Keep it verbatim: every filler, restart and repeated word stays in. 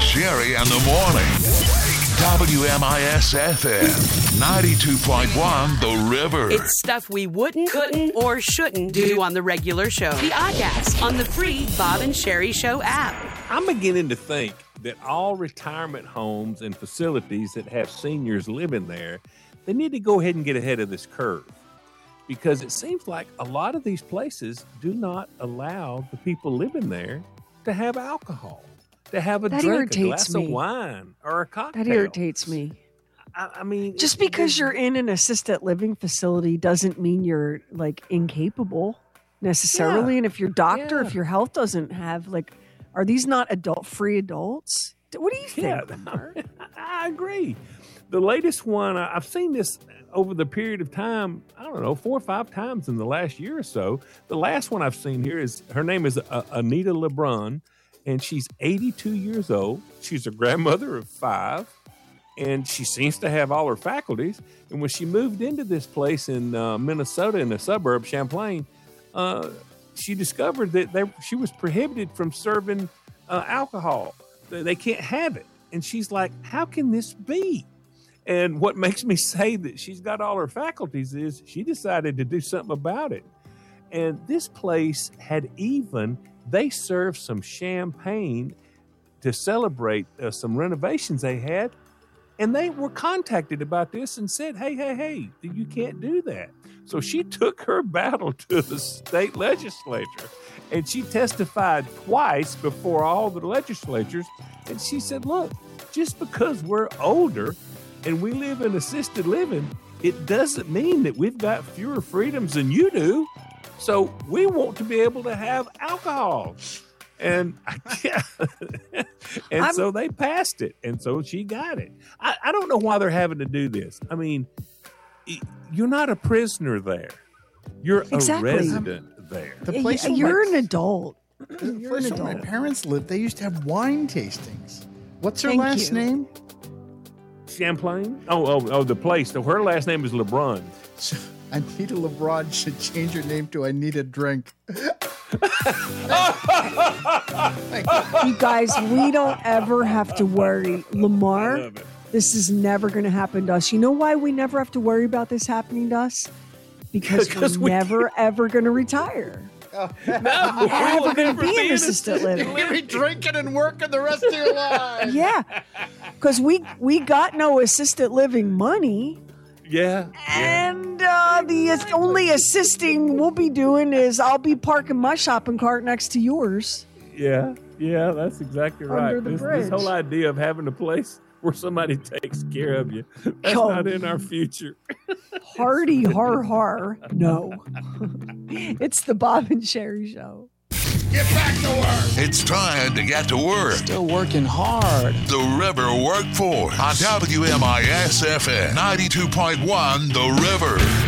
Sherry and the morning. W M I S F M ninety-two point one The River. It's stuff we wouldn't, couldn't, or shouldn't do on the regular show. The Oddcast on the free Bob and Sherry Show app. I'm beginning to think that all retirement homes and facilities that have seniors living there, they need to go ahead and get ahead of this curve. Because it seems like a lot of these places do not allow the people living there to have alcohol, to have a that drink, a glass me. of wine, or a cocktail. That irritates me. I, I mean, just because you're in an assisted living facility doesn't mean you're like incapable necessarily. Yeah. And if your doctor, Yeah. if your health doesn't have like, are these not adult free adults? What do you think? Yeah, I agree. The latest one, I've seen this over the period of time, I don't know, four or five times in the last year or so. The last one I've seen here is, her name is uh, Anita LeBron, and she's eighty-two years old. She's a grandmother of five, and she seems to have all her faculties. And when she moved into this place in uh, Minnesota, in the suburb, Champlain, uh, she discovered that they, she was prohibited from serving uh, alcohol. They can't have it. And she's like, how can this be? And what makes me say that she's got all her faculties is she decided to do something about it. And this place had even, they served some champagne to celebrate uh, some renovations they had. And they were contacted about this and said, hey, hey, hey, you can't do that. So she took her battle to the state legislature, and she testified twice before all the legislatures. And she said, look, just because we're older and we live in assisted living, it doesn't mean that we've got fewer freedoms than you do. So we want to be able to have alcohol. And yeah. and I'm, so they passed it. And so she got it. I, I don't know why they're having to do this. I mean, you're not a prisoner there. You're exactly. a resident I'm, there. The place yeah, you're my, an adult. The you're place an where adult. my parents lived, they used to have wine tastings. What's her Thank last you. name? Champlain? Oh, oh, oh, the place. So her last name is LeBron. So Anita LeBron should change her name to Anita Drink. You guys, we don't ever have to worry. Lamar, this is never going to happen to us. You know why we never have to worry about this happening to us? Because we're we never, ever going to retire. Oh. We're never going to be in assisted living. You're going to be drinking and working the rest of your life. Yeah, because we, we got no assisted living money. Yeah. And uh, the only assisting we'll be doing is I'll be parking my shopping cart next to yours. Yeah. Yeah, that's exactly right. Under the This, bridge. this whole idea of having a place where somebody takes care of you, that's Oh. not in our future. Hardy har har. No. It's the Bob and Sherry Show. Get back to work. It's time to get to work. Still working hard. The River Workforce on W M I S F M ninety-two point one The River.